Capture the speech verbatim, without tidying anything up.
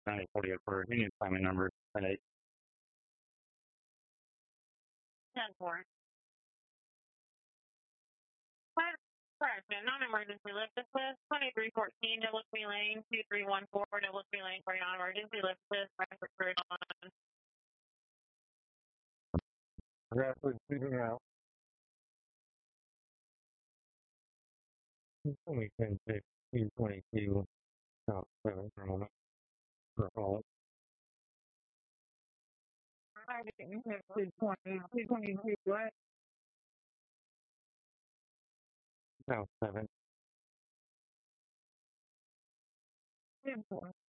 ninety forty for Union Assignment number ten eight. ten four. Correction, non-emergency lift assist, twenty-three fourteen, Dillesby Lane, two three one four, Dillesby Lane for non-emergency lift assist, traffic crew on. Rapid speeding out. We can take two twenty-two, South seven for a moment. For all. I didn't have two twenty, two twenty-two, what? South seven.